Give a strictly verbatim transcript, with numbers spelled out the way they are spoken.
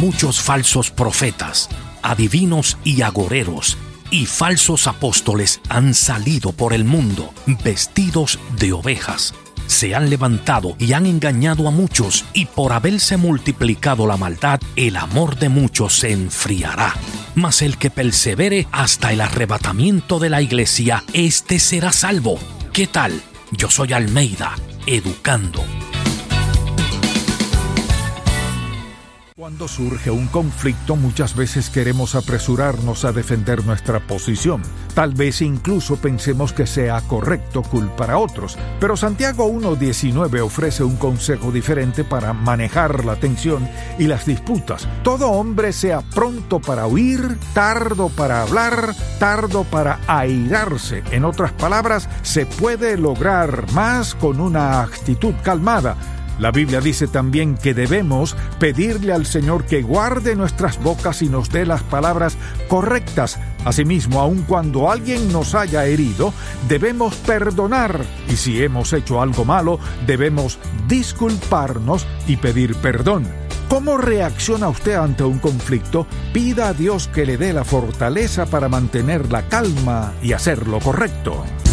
muchos falsos profetas, adivinos y agoreros, y falsos apóstoles han salido por el mundo vestidos de ovejas. Se han levantado y han engañado a muchos, y por haberse multiplicado la maldad, el amor de muchos se enfriará. Mas el que persevere hasta el arrebatamiento de la iglesia, éste será salvo. ¿Qué tal? Yo soy Almeida, educando. Cuando surge un conflicto, muchas veces queremos apresurarnos a defender nuestra posición. Tal vez incluso pensemos que sea correcto culpar a otros. Pero Santiago uno diecinueve ofrece un consejo diferente para manejar la tensión y las disputas. Todo hombre sea pronto para oír, tardo para hablar, tardo para airarse. En otras palabras, se puede lograr más con una actitud calmada. La Biblia dice también que debemos pedirle al Señor que guarde nuestras bocas y nos dé las palabras correctas. Asimismo, aun cuando alguien nos haya herido, debemos perdonar. Y si hemos hecho algo malo, debemos disculparnos y pedir perdón. ¿Cómo reacciona usted ante un conflicto? Pida a Dios que le dé la fortaleza para mantener la calma y hacer lo correcto.